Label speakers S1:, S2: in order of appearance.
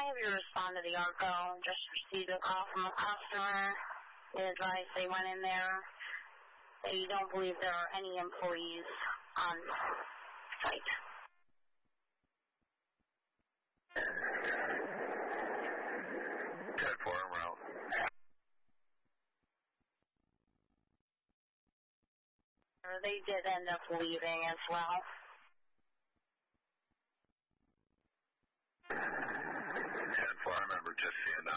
S1: I have you respond to the ARCO? Just received a call from a customer. They advised they went in there. They don't believe there are any employees on site.
S2: 10-4, I'm out.
S1: They did end up leaving as well.
S2: 10-4, I remember just seeing